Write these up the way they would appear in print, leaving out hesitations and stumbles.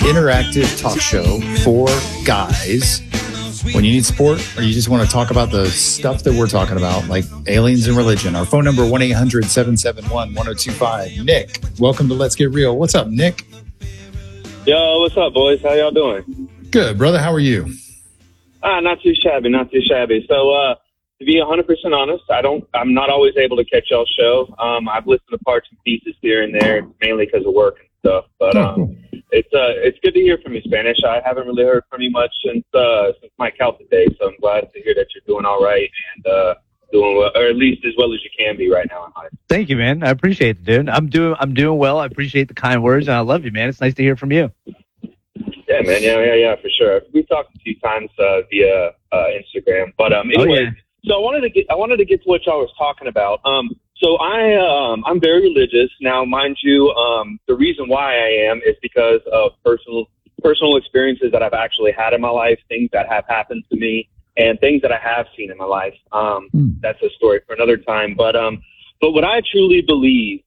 interactive talk show for guys. When you need support or you just want to talk about the stuff that we're talking about, like aliens and religion. Our phone number, 1-800-771-1025. Nick, welcome to Let's Get Real. What's up, Nick? Yo, what's up, boys? How y'all doing? Good, brother. How are you? Not too shabby, not too shabby. So, to be 100% honest, I'm not always able to catch y'all's show. I've listened to parts and pieces here and there, mainly because of work and stuff. But cool. It's good to hear from you, Spanish. I haven't really heard from you much since Mike Calta Day, so I'm glad to hear that you're doing all right and doing well, or at least as well as you can be right now in life. Thank you, man. I appreciate it, dude. I'm doing well. I appreciate the kind words, and I love you, man. It's nice to hear from you. Yeah, man. Yeah, for sure. We've talked a few times via Instagram, but anyway. So I wanted to get to what y'all was talking about. So I'm very religious now, mind you. The reason why I am is because of personal experiences that I've actually had in my life, things that have happened to me, and things that I have seen in my life. That's a story for another time. But what I truly believe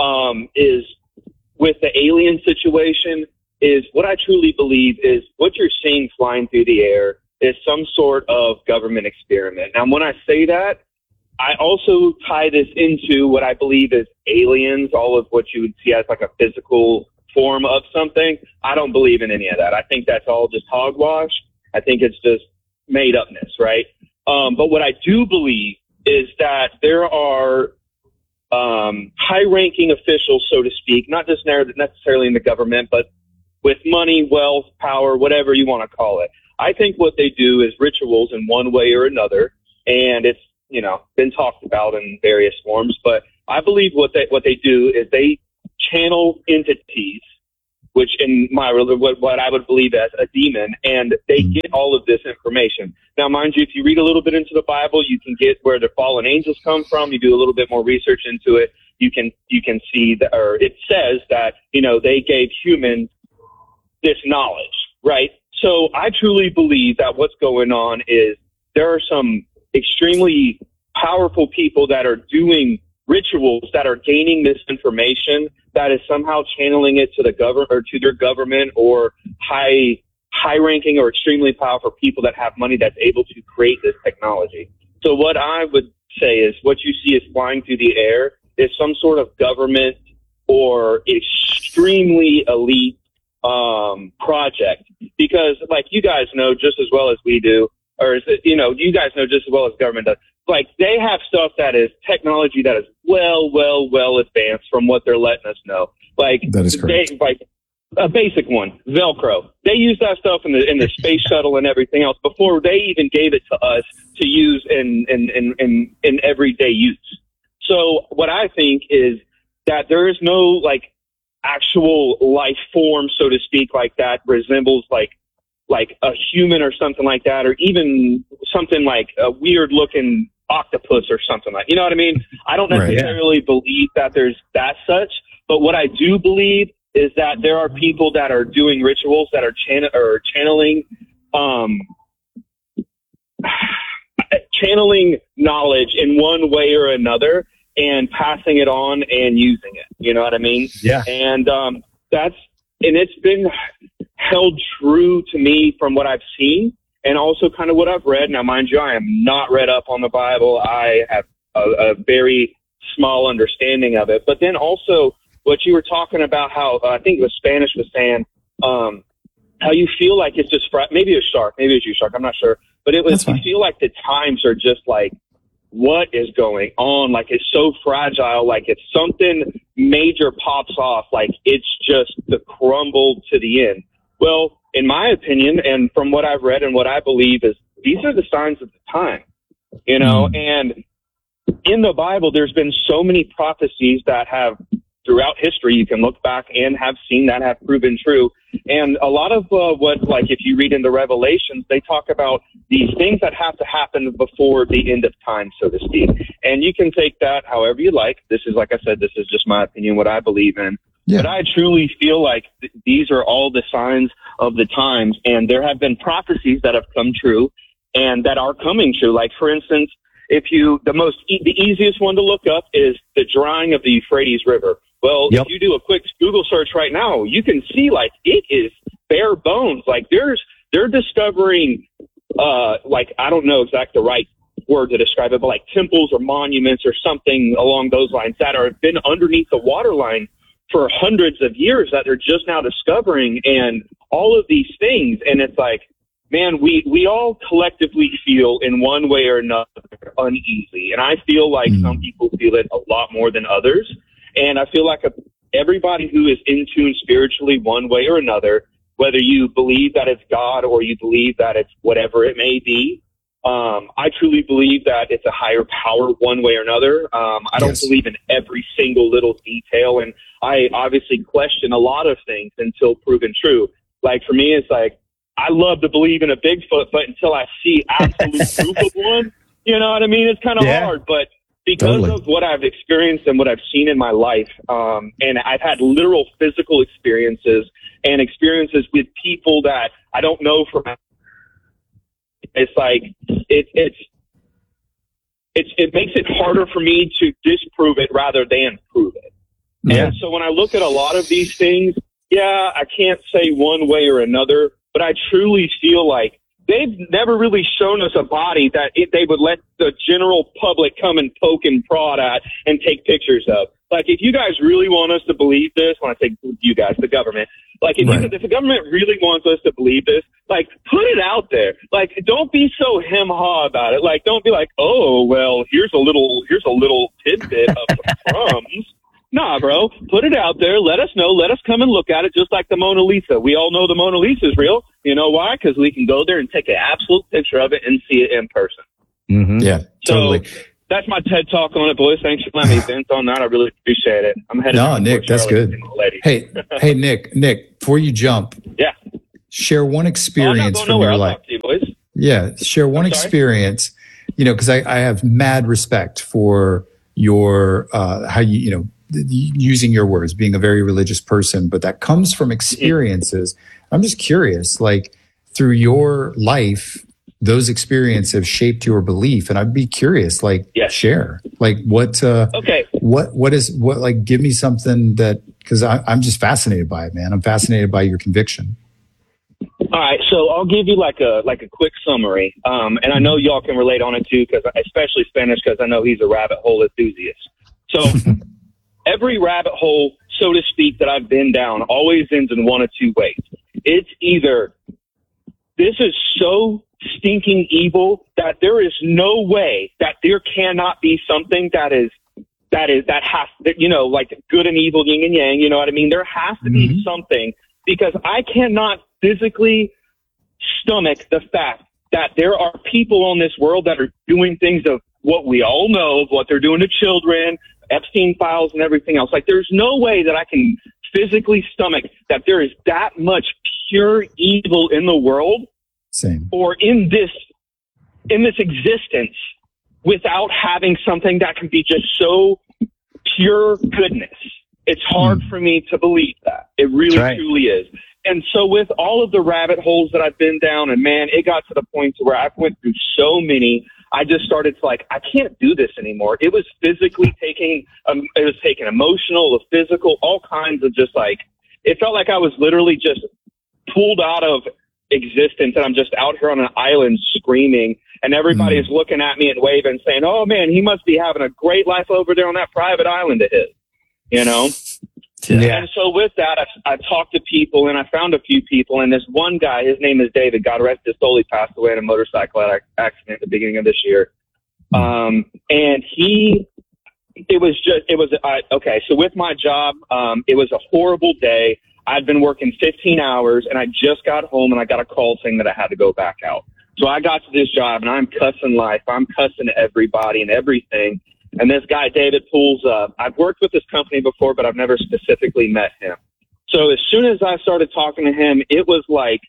is with the alien situation is what I truly believe is what you're seeing flying through the air is some sort of government experiment. Now, when I say that, I also tie this into what I believe is aliens, all of what you would see as like a physical form of something. I don't believe in any of that. I think that's all just hogwash. I think it's just made upness, right? But what I do believe is that there are high-ranking officials, so to speak, not just necessarily in the government, but with money, wealth, power, whatever you want to call it. I think what they do is rituals in one way or another, and it's, been talked about in various forms, but I believe what they do is they channel entities, which in what I would believe as a demon, and they get all of this information. Now, mind you, if you read a little bit into the Bible, you can get where the fallen angels come from. You do a little bit more research into it. You can see that, or it says that, they gave humans this knowledge, right? So I truly believe that what's going on is there are some extremely powerful people that are doing rituals that are gaining this information that is somehow channeling it to the government or to their government or high-ranking or extremely powerful people that have money that's able to create this technology. So what I would say is what you see is flying through the air is some sort of government or extremely elite project, because like you guys know just as well as we do, or is it, you guys know just as well as government does, like they have stuff that is technology that is well advanced from what they're letting us know. Like that is correct. Like a basic one, Velcro. They use that stuff in the space shuttle and everything else before they even gave it to us to use in everyday use. So what I think is that there is no like actual life form, so to speak, like that resembles like a human or something like that, or even something like a weird looking octopus or something like, you know what I mean? I don't necessarily believe that there's that such, but what I do believe is that there are people that are doing rituals that are channeling knowledge in one way or another and passing it on and using it. You know what I mean? Yeah. And it's been held true to me from what I've seen and also kind of what I've read. Now, mind you, I am not read up on the Bible. I have a very small understanding of it. But then also what you were talking about, how I think it was Spanish was saying, how you feel like it's just, maybe it's Shark, maybe it's you, Shark, I'm not sure. But it was, you feel like the times are just like, what is going on? Like it's so fragile. Like if something major pops off, like it's just the crumble to the end. Well, in my opinion, and from what I've read and what I believe is these are the signs of the time, and in the Bible, there's been so many prophecies that have throughout history, you can look back and have seen that have proven true. And a lot of what, like if you read in the Revelations, they talk about these things that have to happen before the end of time, so to speak. And you can take that however you like. This is, like I said, this is just my opinion, what I believe in. Yeah. But I truly feel like these are all the signs of the times, and there have been prophecies that have come true and that are coming true. Like, for instance, the easiest one to look up is the drying of the Euphrates River. Well, Yep. if you do a quick Google search right now, you can see like it is bare bones. Like they're discovering, like, I don't know exactly the right word to describe it, but like temples or monuments or something along those lines that are been underneath the waterline for hundreds of years that they're just now discovering, and all of these things. And it's like, man, we all collectively feel in one way or another uneasy. And I feel like some people feel it a lot more than others. And I feel like everybody who is in tune spiritually one way or another, whether you believe that it's God or you believe that it's whatever it may be, I truly believe that it's a higher power one way or another. I don't believe in every single little detail, and I obviously question a lot of things until proven true. Like for me, it's like, I love to believe in a Bigfoot, but until I see absolute proof of one, you know what I mean? It's kind of hard, but because of what I've experienced and what I've seen in my life, and I've had literal physical experiences and experiences with people that I don't know from. It's like it makes it harder for me to disprove it rather than prove it. Yeah. And so when I look at a lot of these things, I can't say one way or another, but I truly feel like they've never really shown us a body that they would let the general public come and poke and prod at and take pictures of. Like, if you guys really want us to believe this, when I say you guys, the government, like, if the government really wants us to believe this, like, put it out there. Like, don't be so hem-haw about it. Like, don't be like, oh, well, here's a little tidbit of the crumbs. Nah, bro, put it out there. Let us know. Let us come and look at it, just like the Mona Lisa. We all know the Mona Lisa is real. You know why? Because we can go there and take an absolute picture of it and see it in person. Mm-hmm. Yeah, totally. So that's my TED Talk on it, boys. Thanks for letting me vent on that. I really appreciate it. I'm headed. No, Nick, that's good. Hey, Nick, before you jump, share one experience from your life. Talk to you, boys. Yeah, share one experience. You know, because I have mad respect for your how you using your words, being a very religious person, but that comes from experiences. I'm just curious, like, through your life, those experiences have shaped your belief, and I'd be curious, like, share, like, what give me something that, because I'm just fascinated by it, man. I'm fascinated by your conviction. All right, so I'll give you like a quick summary, and I know y'all can relate on it too, because especially Spanish, because I know he's a rabbit hole enthusiast. So every rabbit hole, so to speak, that I've been down always ends in one of two ways. It's either this is so stinking evil that there is no way that there cannot be something that has, like good and evil, yin and yang, you know what I mean? There has to be something, because I cannot physically stomach the fact that there are people on this world that are doing things of what we all know, of what they're doing to children, Epstein files and everything else. Like, there's no way that I can physically stomach that there is that much pure evil in the world. Same. Or in this existence, without having something that can be just so pure goodness. It's hard for me to believe that. It really, truly is. And so with all of the rabbit holes that I've been down, and man, it got to the point to where I went through so many, I just started to like, I can't do this anymore. It was physically taking, it was taking emotional, physical, all kinds of just like, it felt like I was literally just pulled out of existence, and I'm just out here on an island screaming, and everybody's looking at me and waving, saying, oh man, he must be having a great life over there on that private island of his, you know? Yeah. And so with that, I talked to people, and I found a few people, and this one guy, his name is David, God rest his soul, he passed away in a motorcycle accident at the beginning of this year. And so with my job, it was a horrible day. I'd been working 15 hours, and I just got home, and I got a call saying that I had to go back out. So I got to this job, and I'm cussing life. I'm cussing everybody and everything. And this guy, David, pulls up. I've worked with this company before, but I've never specifically met him. So as soon as I started talking to him, it was like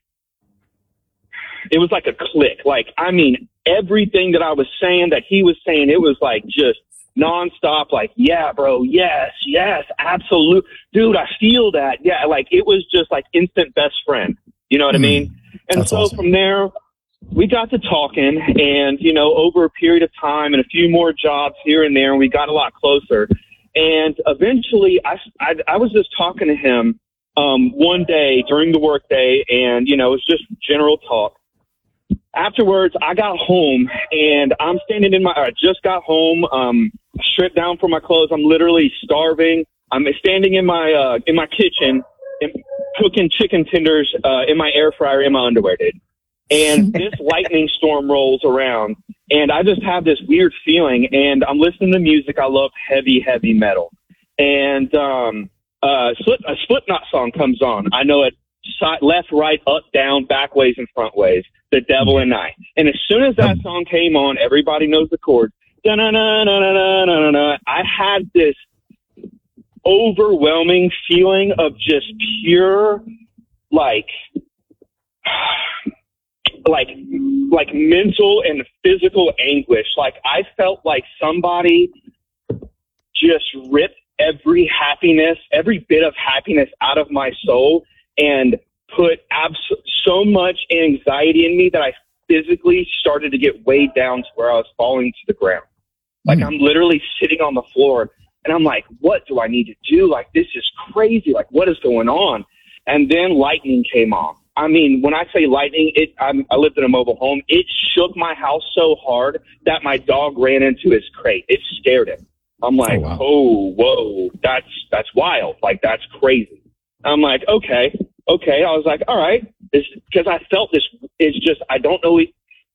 a click. Like, I mean, everything that I was saying, that he was saying, it was like just nonstop, like, yeah, bro, yes, absolute. Dude, I feel that. Yeah, like, it was just like instant best friend. You know what I mean? And so awesome. From there, we got to talking, and, over a period of time and a few more jobs here and there, we got a lot closer. And eventually I was just talking to him one day during the workday, and, you know, it was just general talk. Afterwards, I got home, and I'm standing I just got home, stripped down for my clothes. I'm literally starving. I'm standing in my kitchen and cooking chicken tenders in my air fryer in my underwear, dude. And this lightning storm rolls around, and I just have this weird feeling, and I'm listening to music. I love heavy, heavy metal. And a Slipknot song comes on. I know it left, right, up, down, back ways, and front ways. The Devil and I. And as soon as that song came on, everybody knows the chords. I had this overwhelming feeling of just pure, like mental and physical anguish. Like, I felt like somebody just ripped every bit of happiness out of my soul and put so much anxiety in me that I physically started to get weighed down to where I was falling to the ground. Like, I'm literally sitting on the floor, and I'm like, what do I need to do? Like, this is crazy. Like, what is going on? And then lightning came on. I mean, when I say lightning, I lived in a mobile home. It shook my house so hard that my dog ran into his crate. It scared him. I'm like, oh, whoa, that's wild. Like, that's crazy. I'm like, okay. I was like, all right, because I felt this. It's just, I don't know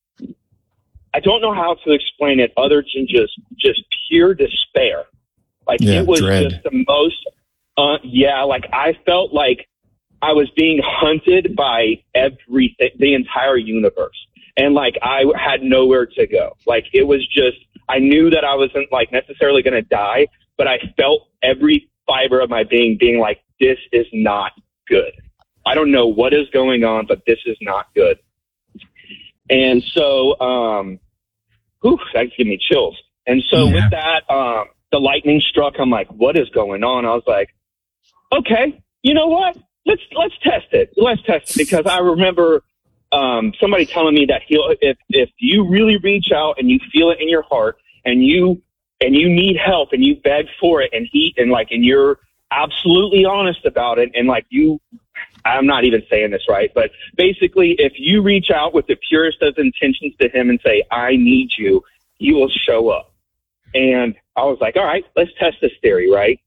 how to explain it other than just pure despair. Like, it was dread. Just the most, like, I felt like I was being hunted by everything, the entire universe. And, like, I had nowhere to go. Like, it was just, I knew that I wasn't, like, necessarily going to die, but I felt every fiber of my being like, this is not good. I don't know what is going on, but this is not good. And so, that gave me chills. And so with that, the lightning struck. I'm like, what is going on? I was like, okay, you know what? Let's test it. Let's test it, because I remember somebody telling me that if you really reach out and you feel it in your heart and you need help and you beg for it and you're absolutely honest about it, and like, I'm not even saying this right, but basically, if you reach out with the purest of intentions to him and say, I need you, he will show up. And I was like, all right, let's test this theory, right?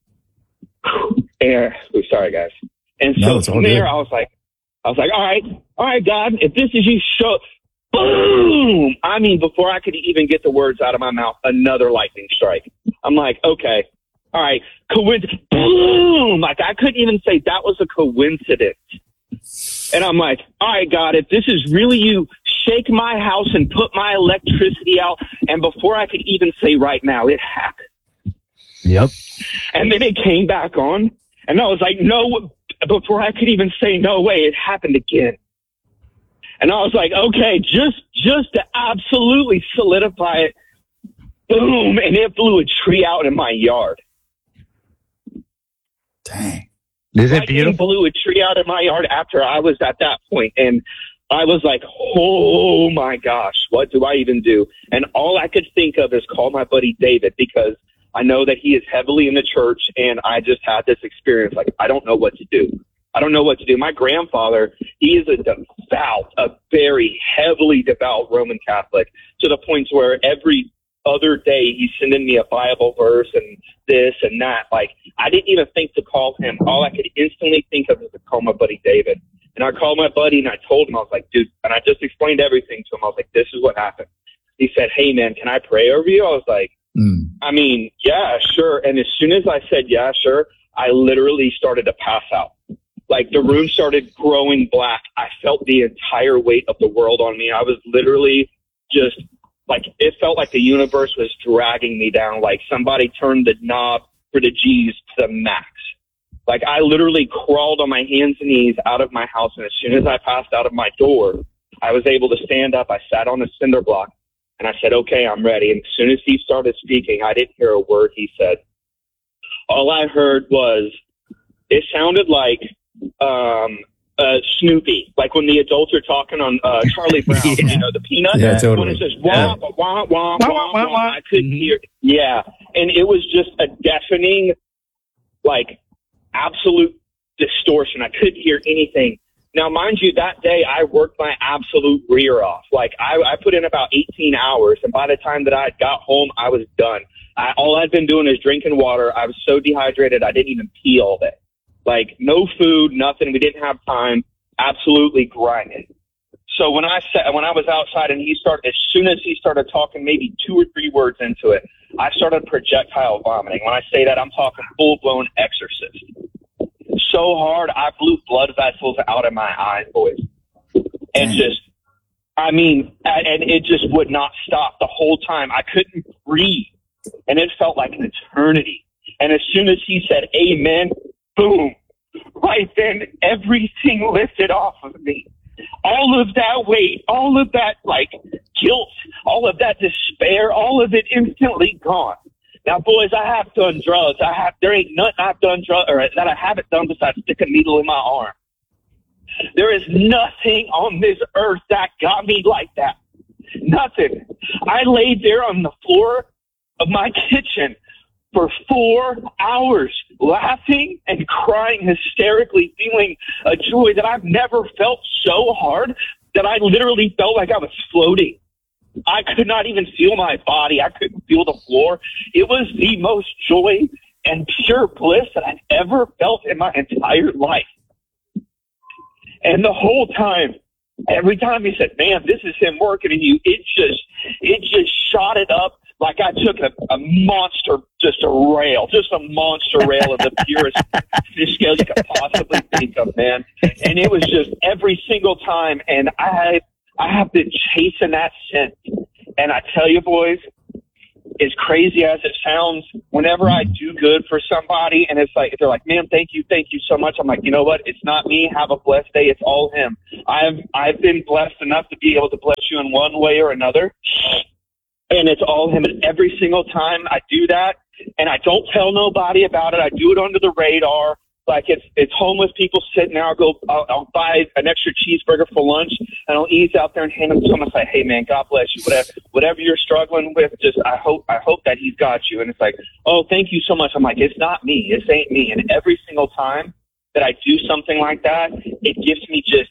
And sorry, guys. And so from there, I was like, all right, God, if this is you, show, boom! I mean, before I could even get the words out of my mouth, another lightning strike. I'm like, okay, all right, coincidence, boom! Like, I couldn't even say that was a coincidence. And I'm like, all right, God, if this is really you, shake my house and put my electricity out. And before I could even say right now, it happened. Yep. And then it came back on, and I was like, no, before I could even say no way, it happened again. And I was like, okay, just to absolutely solidify it, boom, and it blew a tree out in my yard. Dang. Isn't it beautiful? Blew a tree out in my yard after I was at that point, and I was like, oh my gosh, what do I even do? And all I could think of is call my buddy David, because I know that he is heavily in the church, and I just had this experience. Like, I don't know what to do. My grandfather, he is a very heavily devout Roman Catholic, to the point where every other day he's sending me a Bible verse and this and that. Like, I didn't even think to call him. All I could instantly think of was to call my buddy David. And I called my buddy and I told him, I was like, dude, and I just explained everything to him. I was like, this is what happened. He said, hey man, can I pray over you? I was like, I mean, yeah, sure. And as soon as I said, yeah, sure, I literally started to pass out. Like, the room started growing black. I felt the entire weight of the world on me. I was literally just like, it felt like the universe was dragging me down. Like, somebody turned the knob for the G's to the max. Like, I literally crawled on my hands and knees out of my house. And as soon as I passed out of my door, I was able to stand up. I sat on a cinder block and I said, okay, I'm ready. And as soon as he started speaking, I didn't hear a word he said. All I heard was, it sounded like Snoopy, like when the adults are talking on Charlie Brown, you know, the peanut. Yeah, totally. When it says wah, wah, wah, wah, wah, I couldn't hear. Yeah, and it was just a deafening, like, absolute distortion. I couldn't hear anything. Now, mind you, that day I worked my absolute rear off. Like, I put in about 18 hours, and by the time that I got home, I was done. All I'd been doing is drinking water. I was so dehydrated, I didn't even pee all day. Like, no food, nothing. We didn't have time. Absolutely grinding. So when I was outside and as soon as he started talking maybe 2 or 3 words into it, I started projectile vomiting. When I say that, I'm talking full-blown exorcist. So hard, I blew blood vessels out of my eyes, boys. And and it just would not stop the whole time. I couldn't breathe. And it felt like an eternity. And as soon as he said, amen, boom, right then, everything lifted off of me. All of that weight, all of that, like, guilt, all of that despair, all of it instantly gone. Now, boys, I have done drugs. There ain't nothing I've done that I haven't done besides stick a needle in my arm. There is nothing on this earth that got me like that. Nothing. I laid there on the floor of my kitchen for 4 hours, laughing and crying hysterically, feeling a joy that I've never felt so hard that I literally felt like I was floating. I could not even feel my body. I couldn't feel the floor. It was the most joy and pure bliss that I've ever felt in my entire life. And the whole time, every time he said, man, this is him working in you, it just shot it up. Like I took a monster rail of the purest fish scales you could possibly think of, man. And it was just every single time. And I have been chasing that since. And I tell you, boys, as crazy as it sounds, whenever I do good for somebody and it's like, they're like, man, thank you so much. I'm like, you know what? It's not me. Have a blessed day. It's all him. I've been blessed enough to be able to bless you in one way or another. And it's all him. And every single time I do that, and I don't tell nobody about it, I do it under the radar. Like it's homeless people sitting there. I'll buy an extra cheeseburger for lunch, and I'll ease out there and hand them to them and say, hey man, God bless you. Whatever you're struggling with, just I hope that he's got you. And it's like, oh, thank you so much. I'm like, it's not me. It ain't me. And every single time that I do something like that, it gives me just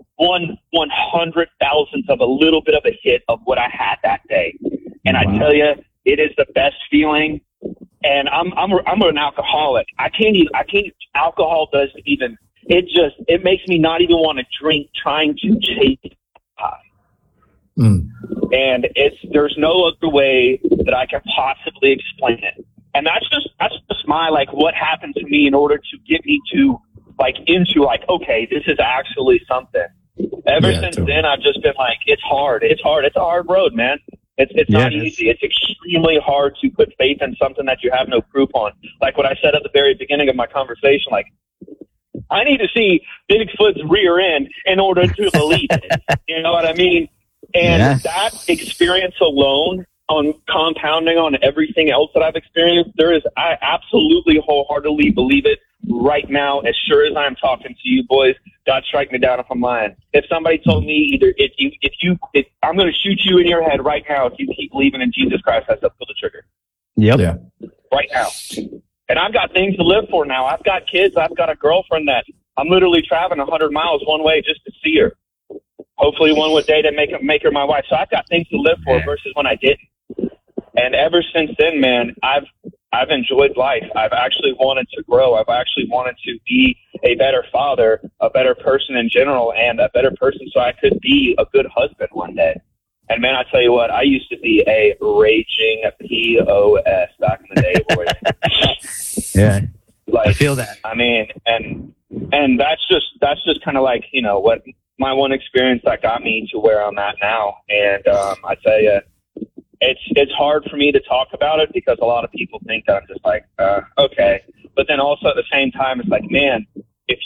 1/100,000th of a little bit of a hit of what I had that day. And I tell you, it is the best feeling. And I'm an alcoholic. I can't. Alcohol does even. It makes me not even want to drink, trying to chase high. And there's no other way that I can possibly explain it. And that's just my, like, what happened to me in order to get me to, like, into, like, okay, this is actually something. Ever since then, I've just been like, it's hard. It's a hard road, man. It's not easy. It's extremely hard to put faith in something that you have no proof on. Like what I said at the very beginning of my conversation, like, I need to see Bigfoot's rear end in order to believe it. You know what I mean? And that experience alone, on compounding on everything else that I've experienced, I absolutely wholeheartedly believe it right now, as sure as I'm talking to you boys. God strike me down if I'm lying. If somebody told me either if I'm going to shoot you in your head right now if you keep believing in Jesus Christ, I said pull the trigger. Yep. Yeah. Right now. And I've got things to live for now. I've got kids. I've got a girlfriend that I'm literally traveling 100 miles one way just to see her. Hopefully one day to make her my wife. So I've got things to live for versus when I didn't. And ever since then, man, I've enjoyed life. I've actually wanted to grow. I've actually wanted to be a better father, a better person in general, and a better person so I could be a good husband one day. And man, I tell you what, I used to be a raging POS back in the day, boys. Yeah. Like, I feel that. I mean, and that's just kind of like, you know, what my one experience that got me to where I'm at now. And I tell you, it's hard for me to talk about it because a lot of people think that I'm just like, okay. But then also at the same time, it's like, man, if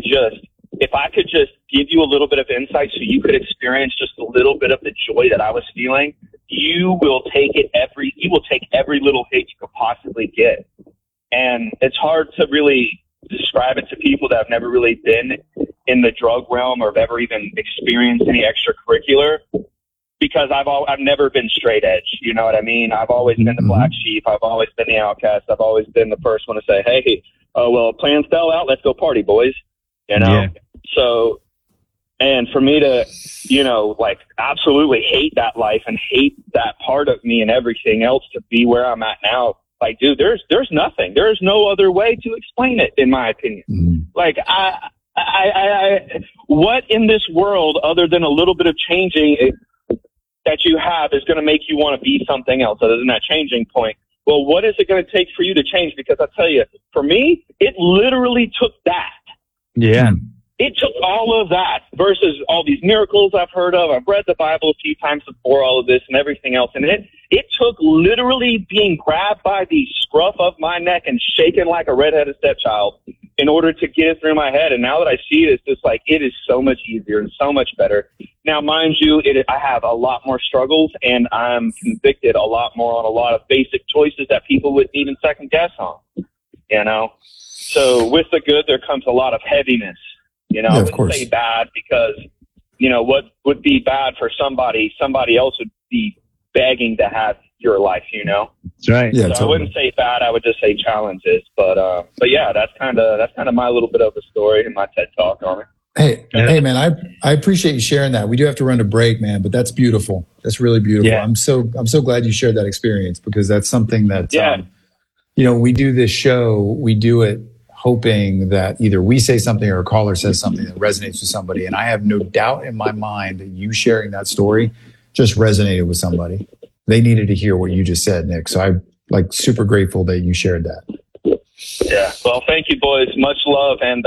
I could just give you a little bit of insight so you could experience just a little bit of the joy that I was feeling, you will take every little hit you could possibly get. And it's hard to really describe it to people that have never really been in the drug realm or have ever even experienced any extracurricular, because I've never been straight edge. You know what I mean? I've always been the black sheep. I've always been the outcast. I've always been the first one to say, hey, well, plans fell out. Let's go party, boys. You know? Yeah. So, and for me to, you know, like absolutely hate that life and hate that part of me and everything else to be where I'm at now, like, dude, there's nothing. There's no other way to explain it, in my opinion. Like, what in this world, other than a little bit of changing that you have, is going to make you want to be something else other than that changing point? Well, what is it going to take for you to change? Because I tell you, for me, it literally took that. Yeah. It took all of that versus all these miracles I've heard of. I've read the Bible a few times before all of this and everything else. And it took literally being grabbed by the scruff of my neck and shaken like a redheaded stepchild in order to get it through my head. And now that I see it, it's just like, it is so much easier and so much better. Now, mind you, I have a lot more struggles, and I'm convicted a lot more on a lot of basic choices that people would even second guess on, you know? So with the good, there comes a lot of heaviness. You know, I wouldn't say bad because, you know, what would be bad for somebody else would be begging to have your life, you know? That's right. Yeah, so I wouldn't say bad. I would just say challenges. But yeah, that's kind of my little bit of a story and my TED Talk on it. Hey, man, I appreciate you sharing that. We do have to run to break, man, but that's beautiful. That's really beautiful. Yeah. I'm so glad you shared that experience, because that's something that, you know, we do this show, we do it hoping that either we say something or a caller says something that resonates with somebody. And I have no doubt in my mind that you sharing that story just resonated with somebody. They needed to hear what you just said, Nick. So I'm like super grateful that you shared that. Yeah. Well, thank you, boys. Much love. And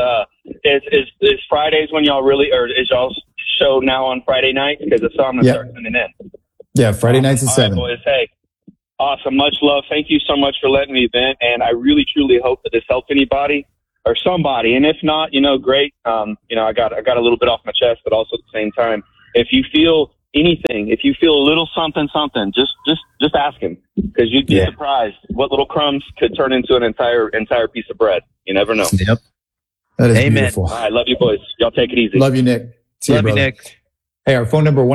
is Fridays when y'all really, or is y'all's show now on Friday night? Because it's on the start tuning in. Yeah, Friday nights at 7. Right, boys. Hey, awesome. Much love. Thank you so much for letting me vent. And I really, truly hope that this helped anybody or somebody. And if not, you know, great. You know, I got a little bit off my chest, but also at the same time, if you feel anything, if you feel a little something, just ask him, because you'd be surprised what little crumbs could turn into an entire piece of bread. You never know. Yep. That is beautiful. All right. Love you, boys. Y'all take it easy. Love you, Nick. Love you, Nick. Hey, our phone number,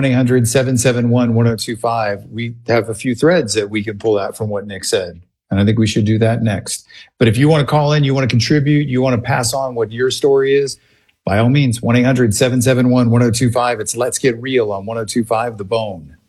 1-800-771-1025. We have a few threads that we can pull out from what Nick said. And I think we should do that next. But if you want to call in, you want to contribute, you want to pass on what your story is, by all means, 1-800-771-1025. It's Let's Get Real on 102.5 The Bone.